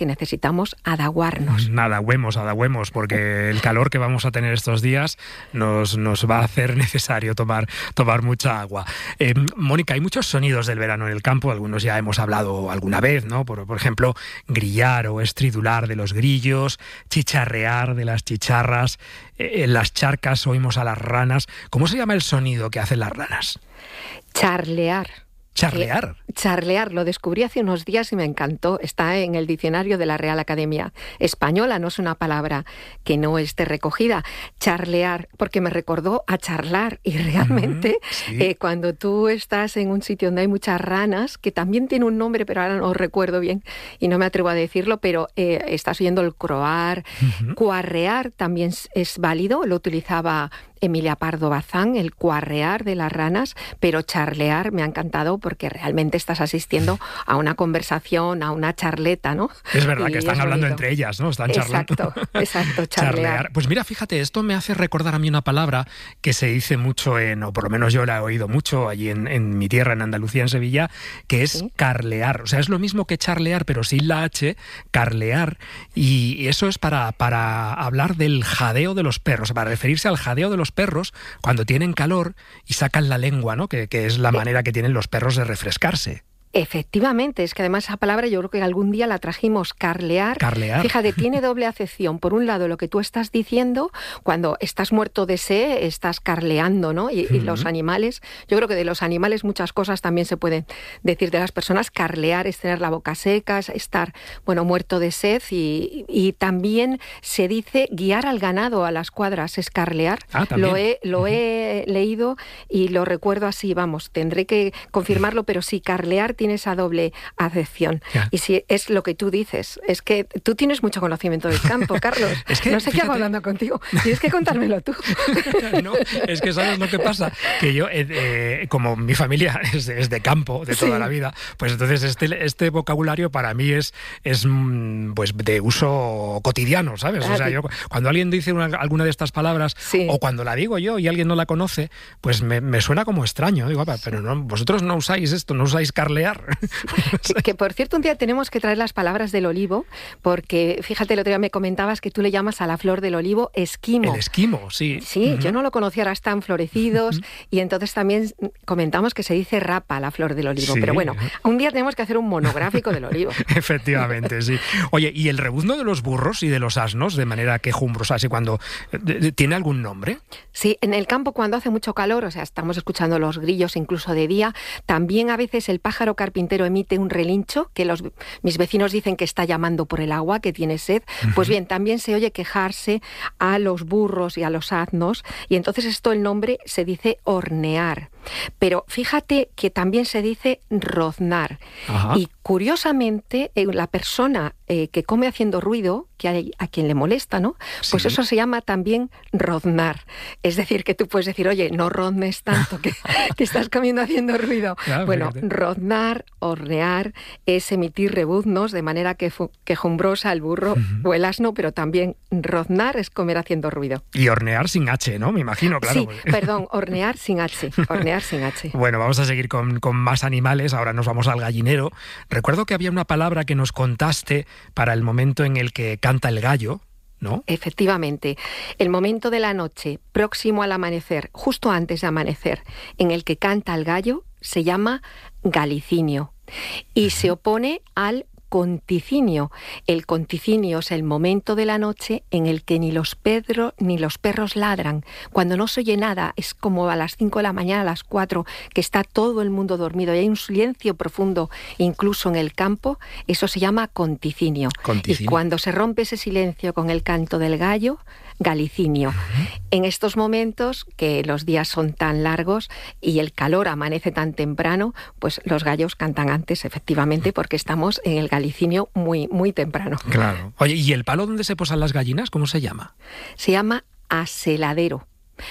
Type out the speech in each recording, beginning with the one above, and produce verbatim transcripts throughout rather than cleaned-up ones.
que necesitamos adaguarnos. Adagüemos, adagüemos, porque el calor que vamos a tener estos días nos, nos va a hacer necesario tomar, tomar mucha agua. Eh, Mónica, hay muchos sonidos del verano en el campo, algunos ya hemos hablado alguna vez, ¿no? Por, por ejemplo, grillar o estridular de los grillos, chicharrear de las chicharras, eh, en las charcas oímos a las ranas. ¿Cómo se llama el sonido que hacen las ranas? Charlear. ¿Charlear? Eh, charlear, lo descubrí hace unos días y me encantó. Está en el diccionario de la Real Academia Española, no es una palabra que no esté recogida. Charlear, porque me recordó a charlar y realmente uh-huh, sí. eh, cuando tú estás en un sitio donde hay muchas ranas, que también tiene un nombre, pero ahora no recuerdo bien y no me atrevo a decirlo, pero eh, estás oyendo el croar, uh-huh. Cuarrear también es válido, lo utilizaba Emilia Pardo Bazán, el cuarrear de las ranas, pero charlear me ha encantado porque realmente estás asistiendo a una conversación, a una charleta, ¿no? Es verdad y que están hablando bonito. Entre ellas, ¿no? Están charlando. Exacto, exacto, charlear. charlear. Pues mira, fíjate, esto me hace recordar a mí una palabra que se dice mucho en, o por lo menos yo la he oído mucho allí en, en mi tierra, en Andalucía, en Sevilla, que es ¿sí? carlear. O sea, es lo mismo que charlear, pero sin la H, carlear. Y eso es para, para hablar del jadeo de los perros, para referirse al jadeo de los perros cuando tienen calor y sacan la lengua, ¿no? Que, que es la manera que tienen los perros de refrescarse. Efectivamente, es que además esa palabra yo creo que algún día la trajimos, carlear. Carlear. Fíjate, tiene doble acepción. Por un lado, lo que tú estás diciendo, cuando estás muerto de sed, estás carleando, ¿no? Y, uh-huh. y los animales, yo creo que de los animales muchas cosas también se pueden decir de las personas. Carlear es tener la boca seca, es estar, bueno, muerto de sed. Y, y también se dice guiar al ganado a las cuadras, es carlear. Ah, también. Lo he, lo uh-huh. he leído y lo recuerdo así, vamos, tendré que confirmarlo, pero sí, carlear tiene esa doble acepción. Ya. Y si es lo que tú dices, es que tú tienes mucho conocimiento del campo, Carlos. Es que, no sé fíjate... qué hago hablando contigo. Tienes que contármelo tú. No, es que sabes lo que pasa, que yo, eh, eh, como mi familia es de, es de campo de toda sí. la vida, pues entonces este, este vocabulario para mí es, es pues de uso cotidiano, ¿sabes? Ah, o sea, yo, cuando alguien dice una, alguna de estas palabras, sí. o cuando la digo yo y alguien no la conoce, pues me, me suena como extraño. Digo, pero no, vosotros no usáis esto, no usáis carlear. Que, que por cierto, un día tenemos que traer las palabras del olivo, porque fíjate, el otro día me comentabas que tú le llamas a la flor del olivo esquimo. El esquimo, sí. Sí, uh-huh. yo no lo conocía, ahora están florecidos, uh-huh. y entonces también comentamos que se dice rapa la flor del olivo. Sí. Pero bueno, un día tenemos que hacer un monográfico del olivo. Efectivamente, sí. Oye, ¿y el rebuzno de los burros y de los asnos, de manera quejumbrosa, así cuando tiene algún nombre? Sí, en el campo cuando hace mucho calor, o sea, estamos escuchando los grillos incluso de día, también a veces el pájaro carpintero emite un relincho que los, mis vecinos dicen que está llamando por el agua, que tiene sed. Uh-huh. Pues bien, también se oye quejarse a los burros y a los asnos, y entonces esto el nombre se dice hornear. Pero fíjate que también se dice roznar. Ajá. Y curiosamente, eh, la persona eh, que come haciendo ruido, que hay a quien le molesta, ¿no? Pues sí. Eso se llama también roznar. Es decir, que tú puedes decir, oye, no roznes tanto, que, que estás comiendo haciendo ruido. Claro, bueno, fíjate. Roznar, hornear, es emitir rebuznos de manera que fu- quejumbrosa el burro uh-huh. o el asno, pero también roznar es comer haciendo ruido. Y hornear sin H, ¿no? Me imagino, claro. Sí, perdón, hornear sin H. Hornear sin H. Bueno, vamos a seguir con, con más animales. Ahora nos vamos al gallinero. Recuerdo que había una palabra que nos contaste para el momento en el que canta el gallo, ¿no? Efectivamente. El momento de la noche, próximo al amanecer, justo antes de amanecer, en el que canta el gallo, se llama galicinio y se opone al conticinio. El conticinio es el momento de la noche en el que ni los perros ni los perros ladran. Cuando no se oye nada, es como a las cinco de la mañana, a las cuatro, que está todo el mundo dormido y hay un silencio profundo, incluso en el campo. Eso se llama conticinio. Conticinio. Y cuando se rompe ese silencio con el canto del gallo, galicinio. Uh-huh. En estos momentos, que los días son tan largos y el calor amanece tan temprano, pues los gallos cantan antes, efectivamente, porque estamos en el galicinio muy, muy temprano. Claro. Oye, ¿y el palo donde se posan las gallinas, cómo se llama? Se llama aseladero.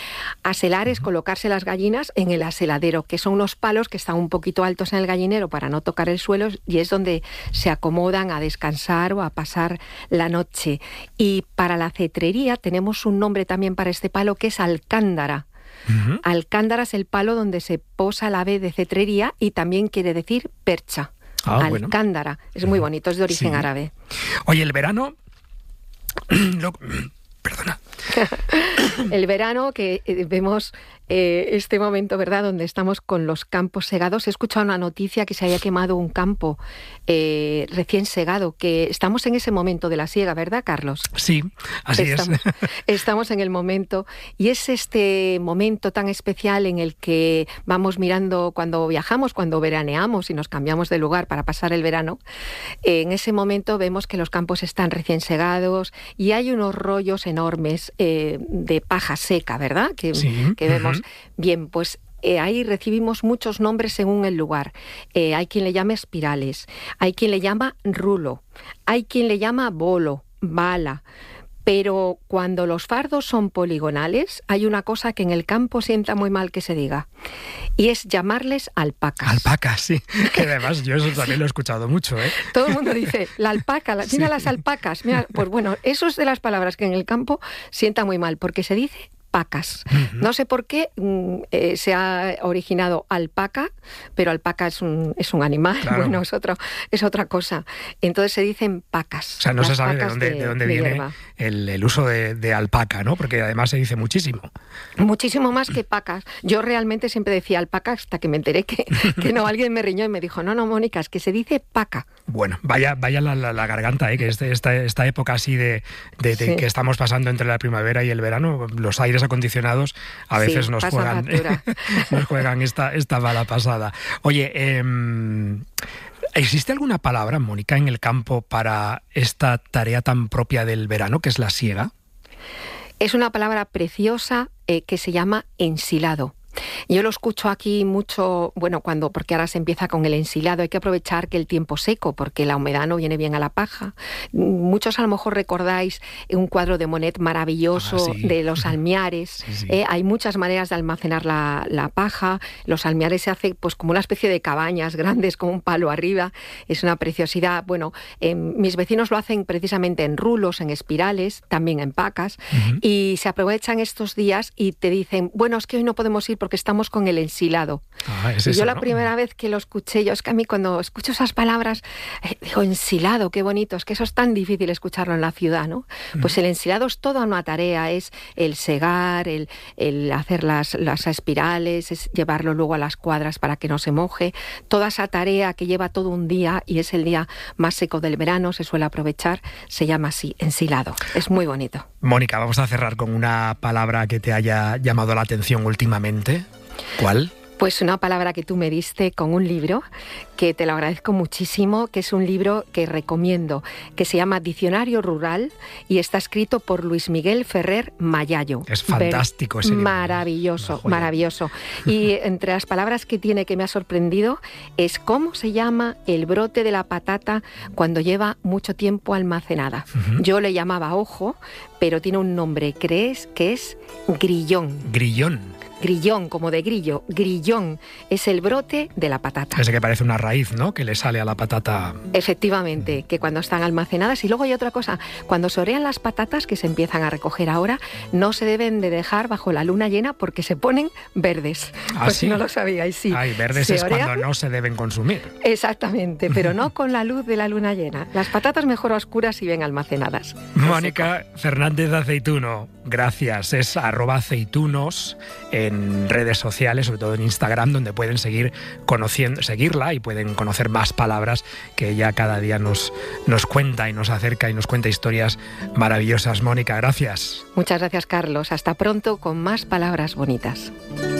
Aselar es colocarse las gallinas en el aseladero, que son unos palos que están un poquito altos en el gallinero para no tocar el suelo, y es donde se acomodan a descansar o a pasar la noche. Y para la cetrería tenemos un nombre también para este palo, que es alcándara. Uh-huh. Alcándara es el palo donde se posa la ave de cetrería y también quiere decir percha. Ah, bueno. Alcándara. Es muy bonito, es de origen Sí. árabe. Oye, el verano... lo- Perdona. El verano que eh, vemos eh, este momento, ¿verdad?, donde estamos con los campos segados. He escuchado una noticia que se haya quemado un campo eh, recién segado, que estamos en ese momento de la siega, ¿verdad, Carlos? Sí, así estamos, es. Estamos en el momento, y es este momento tan especial en el que vamos mirando cuando viajamos, cuando veraneamos y nos cambiamos de lugar para pasar el verano. Eh, en ese momento vemos que los campos están recién segados y hay unos rollos enormes eh, de paja seca, ¿verdad? Que, Sí, que vemos. ujú. Bien, pues Eh, ahí recibimos muchos nombres según el lugar. Eh, hay quien le llama espirales, hay quien le llama rulo, hay quien le llama bolo, bala. Pero cuando los fardos son poligonales, hay una cosa que en el campo sienta muy mal que se diga, y es llamarles alpacas. Alpacas, sí. Que además yo eso también lo he escuchado mucho, ¿eh? Todo el mundo dice, la alpaca, la, mira Sí. las alpacas. Mira, pues bueno, eso es de las palabras que en el campo sienta muy mal, porque se dice pacas. Ujú. No sé por qué mm, eh, se ha originado alpaca, pero alpaca es un, es un animal, Claro. bueno, es, otro, es otra cosa. Entonces se dicen pacas. O sea, no las se sabe de pacas dónde, de dónde de viene hierba. el, el uso de, de alpaca, ¿no? Porque además se dice muchísimo. Muchísimo más que pacas. Yo realmente siempre decía alpaca hasta que me enteré que, que no, alguien me riñó y me dijo, no, no, Mónica, es que se dice paca. Bueno, vaya, vaya la, la, la garganta, ¿eh? Que este, esta, esta época así de, de, de Sí. que estamos pasando entre la primavera y el verano, los aires acondicionados a veces Sí, nos pasan juegan, factura. nos juegan esta, esta mala pasada. Oye, eh, ¿existe alguna palabra, Mónica, en el campo para esta tarea tan propia del verano, que es la siega? Es una palabra preciosa eh, que se llama ensilado. Yo lo escucho aquí mucho, bueno, cuando, porque ahora se empieza con el ensilado, hay que aprovechar que el tiempo seco, porque la humedad no viene bien a la paja. Muchos a lo mejor recordáis un cuadro de Monet maravilloso Ah, sí. de los almiares. Sí, sí. Eh, hay muchas maneras de almacenar la, la paja. Los almiares se hace pues como una especie de cabañas grandes con un palo arriba. Es una preciosidad. Bueno, eh, mis vecinos lo hacen precisamente en rulos, en espirales, también en pacas, Ujú. y se aprovechan estos días y te dicen, bueno, es que hoy no podemos ir porque estamos con el ensilado. Ah, es Y eso, yo la ¿no? primera vez que lo escuché, yo es que a mí cuando escucho esas palabras, eh, digo, ensilado, qué bonito, es que eso es tan difícil escucharlo en la ciudad, ¿no? Pues el ensilado es toda una tarea, es el segar, el, el hacer las, las espirales, es llevarlo luego a las cuadras para que no se moje, toda esa tarea que lleva todo un día y es el día más seco del verano, se suele aprovechar, se llama así, ensilado. Es muy bonito. Mónica, vamos a cerrar con una palabra que te haya llamado la atención últimamente. ¿Cuál? Pues una palabra que tú me diste con un libro, que te lo agradezco muchísimo, que es un libro que recomiendo, que se llama Diccionario Rural y está escrito por Luis Miguel Ferrer Mayayo. Es fantástico ese libro. Maravilloso, Una joya. maravilloso. Y entre las palabras que tiene que me ha sorprendido es cómo se llama el brote de la patata cuando lleva mucho tiempo almacenada. Ujú. Yo le llamaba ojo, pero tiene un nombre, ¿crees? Que es grillón. Grillón. Grillón, como de grillo, grillón, es el brote de la patata. Ese que parece una raíz, ¿no? Que le sale a la patata. Efectivamente, que cuando están almacenadas. Y luego hay otra cosa, cuando se orean las patatas, que se empiezan a recoger ahora, no se deben de dejar bajo la luna llena porque se ponen verdes. ¿Ah, pues sí? no lo sabíais, sí. Ay, verdes Se es orean, cuando no se deben consumir. exactamente, pero no con la luz de la luna llena. Las patatas mejor a oscuras y bien almacenadas. Mónica Fernández Aceituno, gracias. Es arroba aceitunos en redes sociales, sobre todo en Instagram, donde pueden seguir conociendo, seguirla y pueden conocer más palabras que ella cada día nos, nos cuenta y nos acerca y nos cuenta historias maravillosas. Mónica, gracias. Muchas gracias, Carlos. Hasta pronto con más palabras bonitas.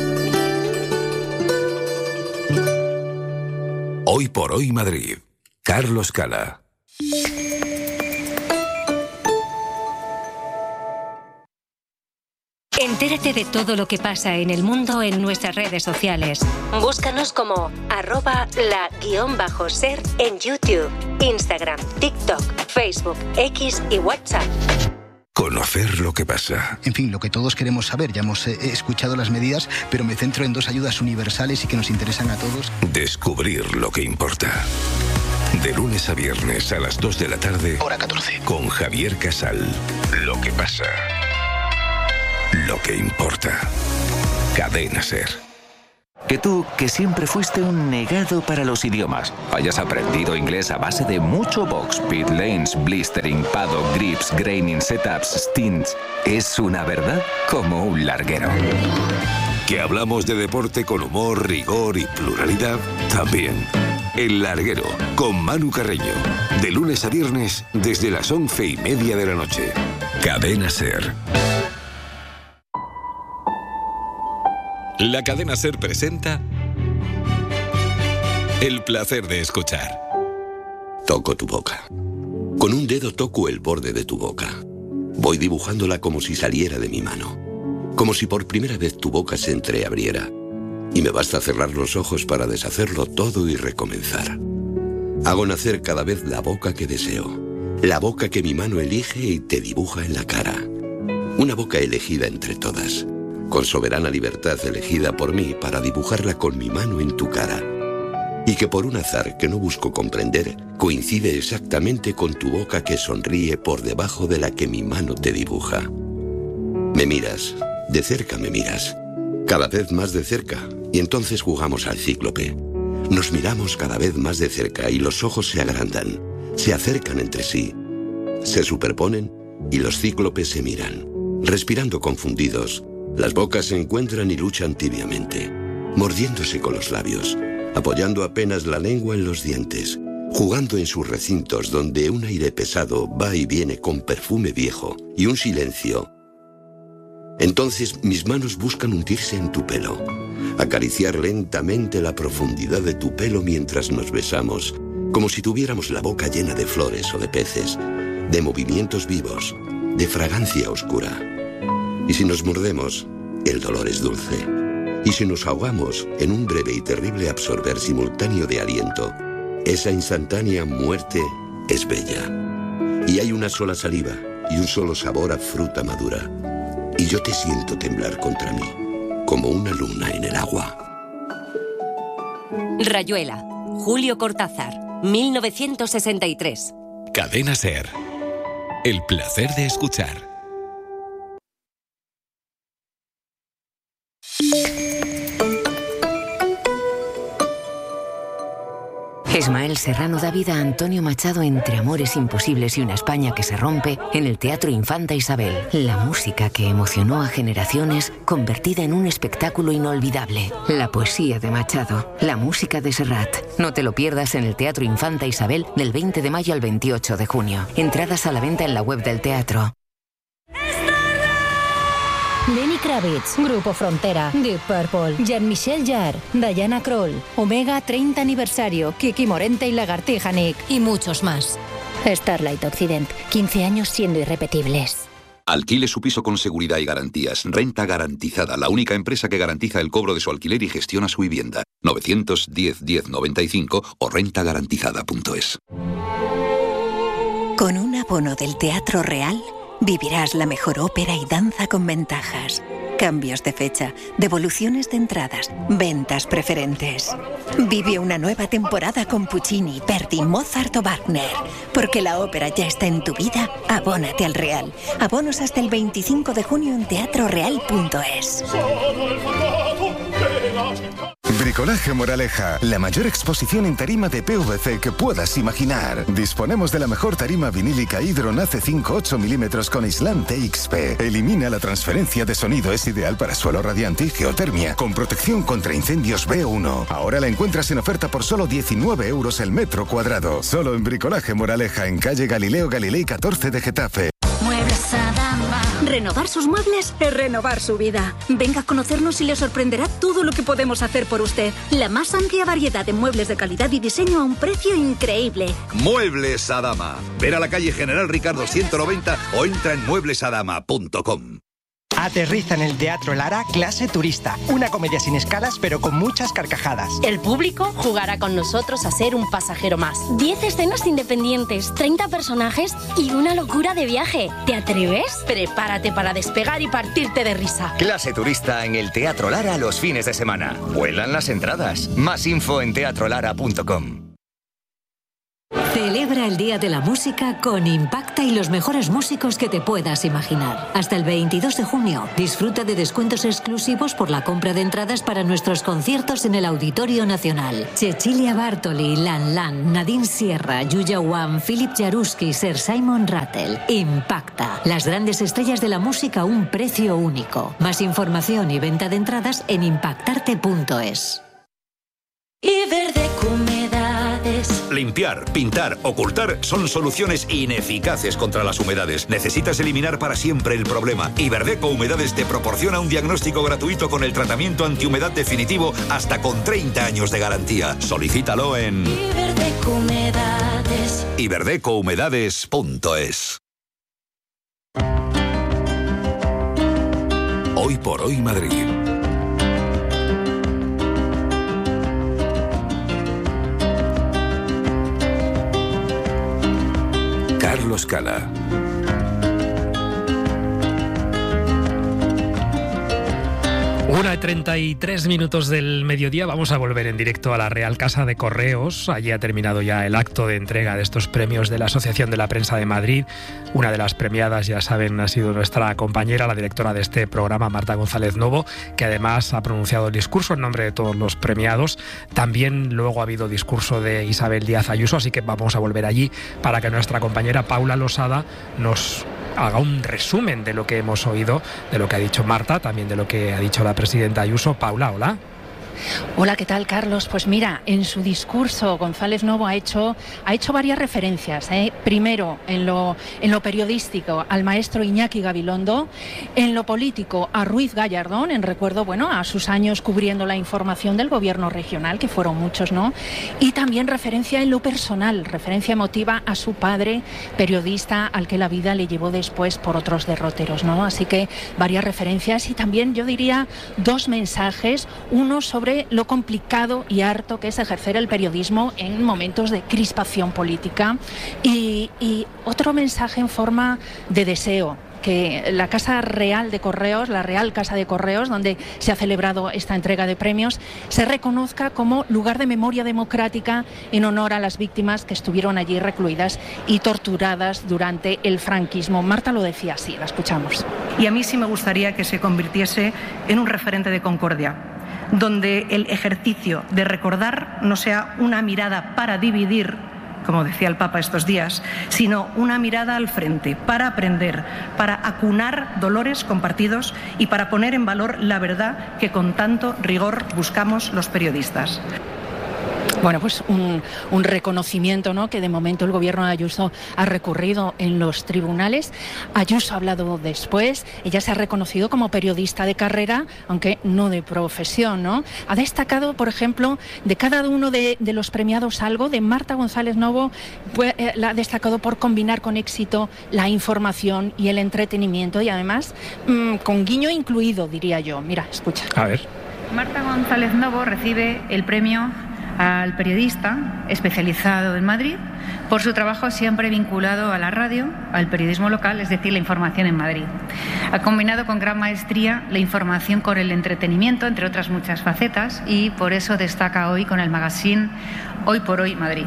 Hoy por hoy Madrid. Carlos Cala. Entérate de todo lo que pasa en el mundo en nuestras redes sociales. Búscanos como arroba la guión bajo ser en YouTube, Instagram, TikTok, Facebook, X y WhatsApp. Conocer lo que pasa. En fin, lo que todos queremos saber. Ya hemos eh, escuchado las medidas, pero me centro en dos ayudas universales y que nos interesan a todos. Descubrir lo que importa. De lunes a viernes a las dos de la tarde. Hora catorce. Con Javier Casal. Lo que pasa. Lo que importa. Cadena Ser. Que tú, que siempre fuiste un negado para los idiomas, hayas aprendido inglés a base de mucho box, pit lanes, blistering, paddock, grips, graining, setups, stints. Es una verdad como un larguero. Que hablamos de deporte con humor, rigor y pluralidad, también. El Larguero, con Manu Carreño. De lunes a viernes, desde las once y media de la noche. Cadena SER. La Cadena SER presenta El placer de escuchar. Toco tu boca. Con un dedo toco el borde de tu boca. Voy dibujándola como si saliera de mi mano. Como si por primera vez tu boca se entreabriera. Y me basta cerrar los ojos para deshacerlo todo y recomenzar. Hago nacer cada vez la boca que deseo. La boca que mi mano elige y te dibuja en la cara. Una boca elegida entre todas. Con soberana libertad elegida por mí para dibujarla con mi mano en tu cara. Y que por un azar que no busco comprender, coincide exactamente con tu boca que sonríe por debajo de la que mi mano te dibuja. Me miras, de cerca me miras. Cada vez más de cerca, y entonces jugamos al cíclope. Nos miramos cada vez más de cerca y los ojos se agrandan, se acercan entre sí, se superponen y los cíclopes se miran. Respirando confundidos, las bocas se encuentran y luchan tibiamente, mordiéndose con los labios, apoyando apenas la lengua en los dientes, jugando en sus recintos donde un aire pesado va y viene con perfume viejo y un silencio. Entonces mis manos buscan hundirse en tu pelo, acariciar lentamente la profundidad de tu pelo mientras nos besamos, como si tuviéramos la boca llena de flores o de peces, de movimientos vivos, de fragancia oscura. Y si nos mordemos, el dolor es dulce. Y si nos ahogamos en un breve y terrible absorber simultáneo de aliento, esa instantánea muerte es bella. Y hay una sola saliva y un solo sabor a fruta madura. Y yo te siento temblar contra mí, como una luna en el agua. Rayuela, Julio Cortázar, mil novecientos sesenta y tres. Cadena SER. El placer de escuchar. Ismael Serrano da vida a Antonio Machado entre amores imposibles y una España que se rompe en el Teatro Infanta Isabel. La música que emocionó a generaciones convertida en un espectáculo inolvidable. La poesía de Machado, la música de Serrat. No te lo pierdas en el Teatro Infanta Isabel del veinte de mayo al veintiocho de junio. Entradas a la venta en la web del teatro. Lenny Kravitz, Grupo Frontera, Deep Purple, Jean-Michel Jarre, Diana Krall, Omega treinta aniversario, Kiki Morente y Lagartija Nick y muchos más. Starlight Occident, quince años siendo irrepetibles. Alquile su piso con seguridad y garantías. Renta Garantizada, la única empresa que garantiza el cobro de su alquiler y gestiona su vivienda. novecientos diez, diez noventa y cinco o renta garantizada punto es. Con un abono del Teatro Real vivirás la mejor ópera y danza con ventajas. Cambios de fecha, devoluciones de entradas, ventas preferentes. Vive una nueva temporada con Puccini, Verdi, Mozart o Wagner. Porque la ópera ya está en tu vida, abónate al Real. Abonos hasta el veinticinco de junio en teatro real punto es. Bricolaje Moraleja, la mayor exposición en tarima de P V C que puedas imaginar. Disponemos de la mejor tarima vinílica Hydron A C cinco ocho milímetros con aislante X P. Elimina la transferencia de sonido, es ideal para suelo radiante y geotermia, con protección contra incendios B uno. Ahora la encuentras en oferta por solo diecinueve euros el metro cuadrado. Solo en Bricolaje Moraleja, en calle Galileo Galilei catorce de Getafe. Muebles Adama. Renovar sus muebles es renovar su vida. Venga a conocernos y le sorprenderá todo lo que podemos hacer por usted. La más amplia variedad de muebles de calidad y diseño a un precio increíble. Muebles Adama. Ver a la calle General Ricardo ciento noventa o entra en muebles adama punto com. Aterriza en el Teatro Lara Clase Turista, una comedia sin escalas pero con muchas carcajadas. El público jugará con nosotros a ser un pasajero más. diez escenas independientes, treinta personajes y una locura de viaje. ¿Te atreves? Prepárate para despegar y partirte de risa. Clase Turista en el Teatro Lara los fines de semana. Vuelan las entradas. Más info en teatro lara punto com. Celebra el Día de la Música con Impacta y los mejores músicos que te puedas imaginar. Hasta el veintidós de junio, disfruta de descuentos exclusivos por la compra de entradas para nuestros conciertos en el Auditorio Nacional. Cecilia Bartoli, Lan Lan, Nadine Sierra, Yuya Wang, Philip Jaruski, Sir Simon Rattle. Impacta. Las grandes estrellas de la música a un precio único. Más información y venta de entradas en impactarte punto es. Iberdeco Humedades. Limpiar, pintar, ocultar son soluciones ineficaces contra las humedades. Necesitas eliminar para siempre el problema. Iberdeco Humedades te proporciona un diagnóstico gratuito con el tratamiento antihumedad definitivo hasta con treinta años de garantía. Solicítalo en Iberdeco Humedades. iberdeco humedades punto es. Hoy por hoy Madrid. Carlos Cala. Una y treinta y tres minutos del mediodía, vamos a volver en directo a la Real Casa de Correos. Allí ha terminado ya el acto de entrega de estos premios de la Asociación de la Prensa de Madrid. Una de las premiadas, ya saben, ha sido nuestra compañera, la directora de este programa, Marta González Novo, que además ha pronunciado el discurso en nombre de todos los premiados. También luego ha habido discurso de Isabel Díaz Ayuso, así que vamos a volver allí para que nuestra compañera Paula Losada nos haga un resumen de lo que hemos oído, de lo que ha dicho Marta, también de lo que ha dicho la presidenta Ayuso. Paula, hola. Hola, ¿qué tal, Carlos? Pues mira, en su discurso González Novo ha hecho, ha hecho varias referencias. ¿eh? Primero, en lo, en lo periodístico, al maestro Iñaki Gabilondo. En lo político, a Ruiz Gallardón, en recuerdo, bueno, a sus años cubriendo la información del gobierno regional, que fueron muchos, ¿no? Y también referencia en lo personal, referencia emotiva a su padre, periodista, al que la vida le llevó después por otros derroteros, ¿no? Así que varias referencias y también, yo diría, dos mensajes. Uno sobre lo complicado y harto que es ejercer el periodismo en momentos de crispación política y, y otro mensaje en forma de deseo, que la Casa Real de Correos, la Real Casa de Correos, donde se ha celebrado esta entrega de premios, se reconozca como lugar de memoria democrática en honor a las víctimas que estuvieron allí recluidas y torturadas durante el franquismo. Marta lo decía así, la escuchamos. Y a mí sí me gustaría que se convirtiese en un referente de concordia, donde el ejercicio de recordar no sea una mirada para dividir, como decía el Papa estos días, sino una mirada al frente, para aprender, para acunar dolores compartidos y para poner en valor la verdad que con tanto rigor buscamos los periodistas. Bueno, pues un, un reconocimiento, ¿no?, que de momento el gobierno de Ayuso ha recurrido en los tribunales. Ayuso ha hablado después, ella se ha reconocido como periodista de carrera, aunque no de profesión, ¿no? Ha destacado, por ejemplo, de cada uno de, de los premiados algo. De Marta González Novo, pues, eh, la ha destacado por combinar con éxito la información y el entretenimiento y además mmm, con guiño incluido, diría yo. Mira, escucha. A ver. Marta González Novo recibe el premio al periodista especializado en Madrid por su trabajo siempre vinculado a la radio, al periodismo local, es decir, la información en Madrid. Ha combinado con gran maestría la información con el entretenimiento, entre otras muchas facetas, y por eso destaca hoy con el magazine Hoy por Hoy Madrid.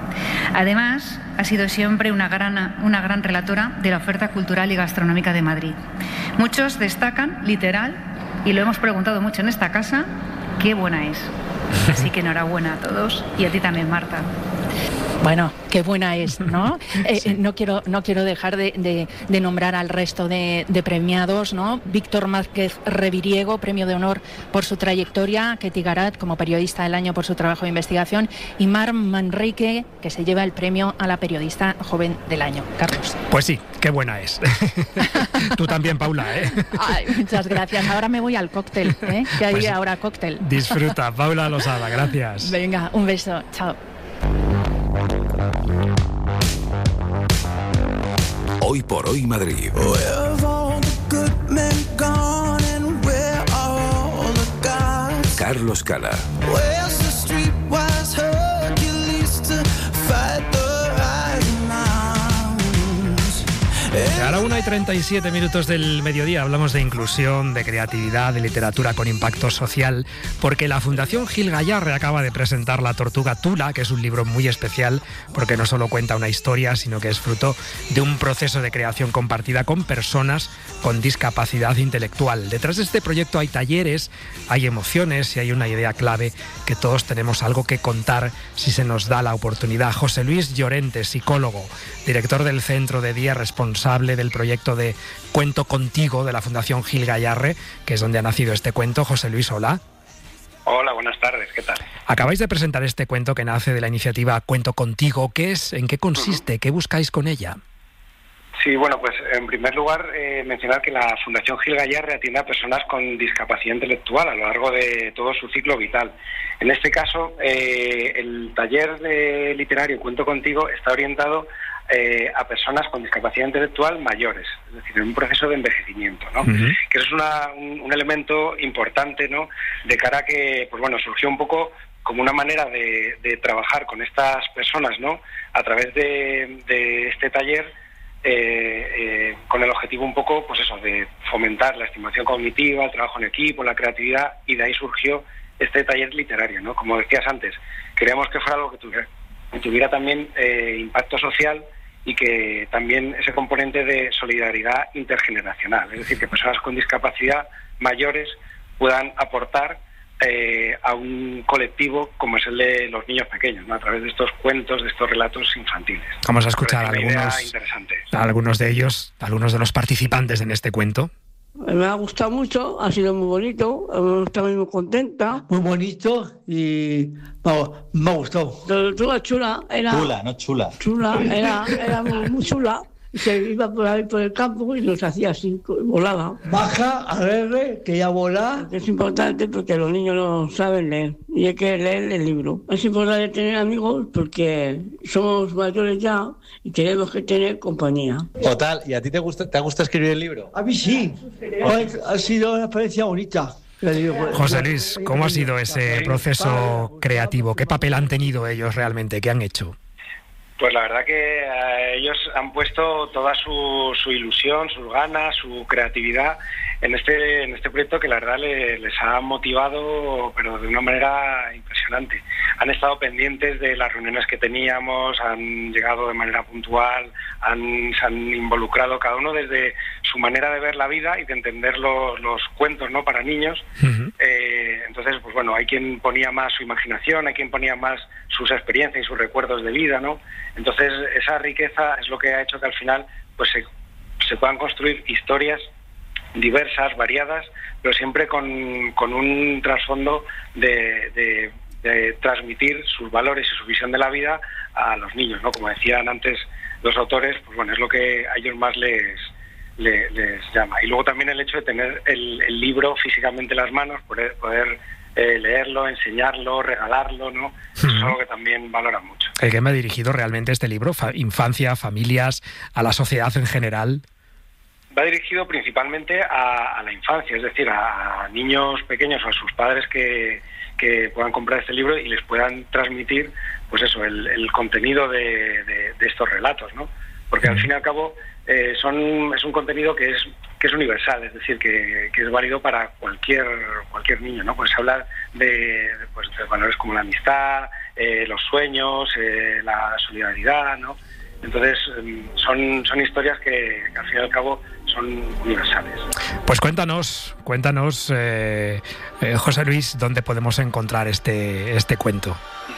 Además, ha sido siempre una gran, una gran relatora de la oferta cultural y gastronómica de Madrid. Muchos destacan, literal, y lo hemos preguntado mucho en esta casa, qué buena es. Así que enhorabuena a todos y a ti también, Marta. Bueno, qué buena es, ¿no? Eh, sí. no, quiero, no quiero dejar de, de, de nombrar al resto de, de premiados, ¿no? Víctor Márquez Reviriego, premio de honor por su trayectoria, Ketty Garat como periodista del año por su trabajo de investigación y Mar Manrique, que se lleva el premio a la periodista joven del año. Carlos. Pues sí, qué buena es. Tú también, Paula, ¿eh? Ay, muchas gracias. Ahora me voy al cóctel, ¿eh? Que hay pues ahora cóctel. Disfruta, Paula Losada, gracias. Venga, un beso, chao. Hoy por Hoy Madrid. Carlos Cala. A la una y treinta y siete minutos del mediodía hablamos de inclusión, de creatividad, de literatura con impacto social, porque la Fundación Gil Gayarre acaba de presentar La Tortuga Tula, que es un libro muy especial porque no solo cuenta una historia, sino que es fruto de un proceso de creación compartida con personas con discapacidad intelectual. Detrás de este proyecto hay talleres, hay emociones y hay una idea clave que todos tenemos algo que contar si se nos da la oportunidad. José Luis Llorente, psicólogo, director del Centro de Día, responsable del proyecto de Cuento Contigo de la Fundación Gil Gayarre, que es donde ha nacido este cuento. José Luis, hola. Hola, buenas tardes, ¿qué tal? Acabáis de presentar este cuento que nace de la iniciativa Cuento Contigo. ¿Qué es? ¿En qué consiste? Uh-huh. ¿Qué buscáis con ella? Sí, bueno, pues en primer lugar eh, mencionar que la Fundación Gil Gayarre atiende a personas con discapacidad intelectual a lo largo de todo su ciclo vital. En este caso, eh, el taller de literario Cuento Contigo está orientado eh, a personas con discapacidad intelectual mayores, es decir, en un proceso de envejecimiento, ¿no? Uh-huh. Que eso es una, un, un elemento importante, ¿no? De cara a que, pues bueno, surgió un poco como una manera de, de trabajar con estas personas, ¿no? A través de, de este taller. Eh, eh, con el objetivo un poco, pues eso, de fomentar la estimación cognitiva, el trabajo en equipo, la creatividad, y de ahí surgió este taller literario, ¿no? Como decías antes, queríamos que fuera algo que tuviera, que tuviera también eh, impacto social y que también ese componente de solidaridad intergeneracional, es decir, que personas con discapacidad mayores puedan aportar Eh, a un colectivo como es el de los niños pequeños, ¿no? A través de estos cuentos, de estos relatos infantiles. Vamos a escuchar algunos, algunos de ellos, algunos de los participantes en este cuento. Me ha gustado mucho, ha sido muy bonito, estaba muy contenta. Muy bonito y vamos, me ha gustado. La tortuga chula era... Chula, no chula. Chula, era, era muy, muy chula. Se iba por ahí por el campo y nos hacía así, volaba. Baja, alegre, que ya vola. Es importante porque los niños no saben leer y hay que leer el libro. Es importante tener amigos porque somos mayores ya y tenemos que tener compañía. Total, ¿y a ti te gusta, te gusta escribir el libro? A mí sí, ha sido una experiencia bonita. José Luis, ¿cómo ha sido ese proceso creativo? ¿Qué papel han tenido ellos realmente? ¿Qué han hecho? Pues la verdad que eh, ellos han puesto toda su, su ilusión, sus ganas, su creatividad en este en este proyecto que la verdad le, les ha motivado, pero de una manera impresionante. Han estado pendientes de las reuniones que teníamos, han llegado de manera puntual, han, se han involucrado cada uno desde su manera de ver la vida y de entender los, los cuentos, ¿no? Para niños. Uh-huh. Eh, entonces, pues bueno, hay quien ponía más su imaginación, hay quien ponía más sus experiencias y sus recuerdos de vida, ¿no? Entonces, esa riqueza es lo que ha hecho que al final pues se, se puedan construir historias diversas, variadas, pero siempre con, con un trasfondo de, de, de transmitir sus valores y su visión de la vida a los niños, ¿no? Como decían antes los autores, pues bueno, es lo que a ellos más les, les, les llama. Y luego también el hecho de tener el, el libro físicamente en las manos, poder, poder eh, leerlo, enseñarlo, regalarlo, ¿no? Eso es algo que también valora mucho. ¿El que me ha dirigido realmente este libro? Fa- infancia, familias, a la sociedad en general. Va dirigido principalmente a, a la infancia, es decir, a, a niños pequeños o a sus padres que, que puedan comprar este libro y les puedan transmitir, pues eso, el, el contenido de, de, de estos relatos, ¿no? Porque al fin y al cabo eh, son es un contenido que es que es universal, es decir, que, que es válido para cualquier cualquier niño, ¿no? Pues se habla de, pues, de valores como la amistad, eh, los sueños, eh, la solidaridad, ¿no? Entonces, son, son historias que, que al fin y al cabo son universales. Pues cuéntanos, cuéntanos, eh, eh, José Luis, ¿dónde podemos encontrar este, este cuento?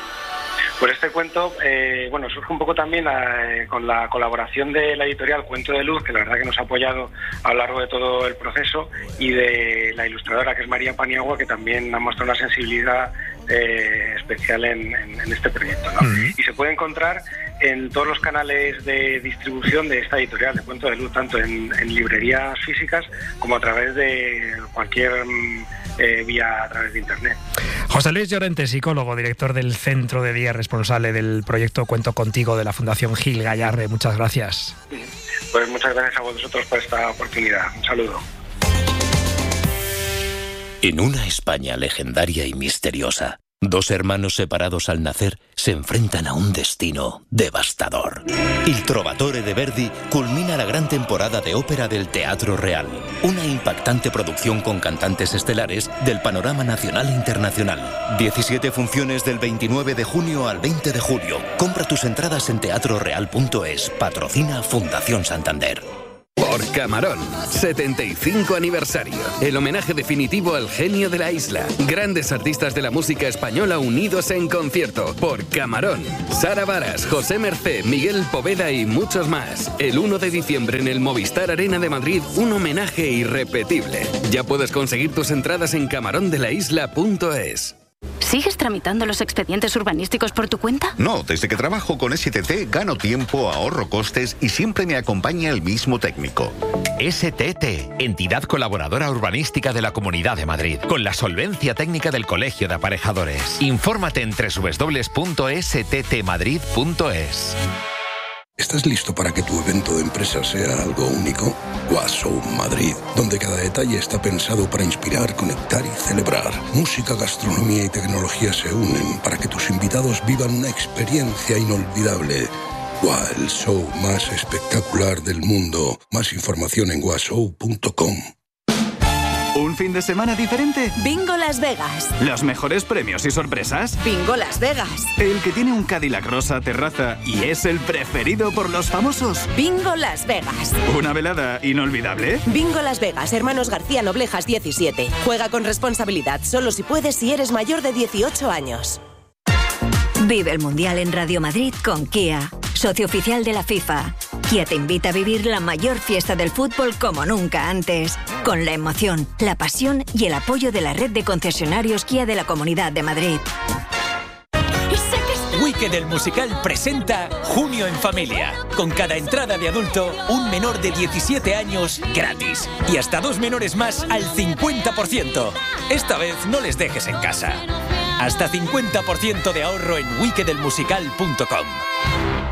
Pues este cuento, eh, bueno, surge un poco también eh, con la colaboración de la editorial Cuento de Luz, que la verdad que nos ha apoyado a lo largo de todo el proceso, y de la ilustradora, que es María Paniagua, que también ha mostrado una sensibilidad eh, especial en, en, en este proyecto, ¿no? Uh-huh. Y se puede encontrar en todos los canales de distribución de esta editorial de Cuento de Luz, tanto en, en librerías físicas como a través de cualquier eh, vía a través de internet. José Luis Llorente, psicólogo, director del Centro de Día, responsable del proyecto Cuento Contigo de la Fundación Gil Gayarre. Muchas gracias. Pues muchas gracias a vosotros por esta oportunidad. Un saludo. En una España legendaria y misteriosa, Dos hermanos separados al nacer se enfrentan a un destino devastador. Il Trovatore de Verdi culmina la gran temporada de ópera del Teatro Real, una impactante producción con cantantes estelares del panorama nacional e internacional. diecisiete funciones del veintinueve de junio al veinte de julio. Compra tus entradas en teatro real punto es. Patrocina Fundación Santander. Por Camarón, setenta y cinco aniversario. El homenaje definitivo al genio de la isla. Grandes artistas de la música española unidos en concierto. Por Camarón. Sara Varas, José Mercé, Miguel Poveda y muchos más. El uno de diciembre en el Movistar Arena de Madrid, un homenaje irrepetible. Ya puedes conseguir tus entradas en camarón de la isla punto es. ¿Sigues tramitando los expedientes urbanísticos por tu cuenta? No, desde que trabajo con S T T gano tiempo, ahorro costes y siempre me acompaña el mismo técnico. S T T, entidad colaboradora urbanística de la Comunidad de Madrid, con la solvencia técnica del Colegio de Aparejadores. Infórmate en doble u doble u doble u punto s t t madrid punto es. ¿Estás listo para que tu evento de empresa sea algo único? Washow Madrid, donde cada detalle está pensado para inspirar, conectar y celebrar. Música, gastronomía y tecnología se unen para que tus invitados vivan una experiencia inolvidable. ¡Wow! El show más espectacular del mundo. Más información en washow punto com. ¿Un fin de semana diferente? Bingo Las Vegas. ¿Los mejores premios y sorpresas? Bingo Las Vegas. El que tiene un Cadillac rosa terraza y es el preferido por los famosos. Bingo Las Vegas. ¿Una velada inolvidable? Bingo Las Vegas, Hermanos García Noblejas diecisiete. Juega con responsabilidad, solo si puedes si eres mayor de dieciocho años. Vive el Mundial en Radio Madrid con Kia, socio oficial de la FIFA. Kia te invita a vivir la mayor fiesta del fútbol como nunca antes, con la emoción, la pasión y el apoyo de la red de concesionarios Kia de la Comunidad de Madrid. Wicked el musical presenta Junio en Familia. Con cada entrada de adulto, un menor de diecisiete años gratis. Y hasta dos menores más al cincuenta por ciento. Esta vez no les dejes en casa. Hasta cincuenta por ciento de ahorro en wicked el musical punto com.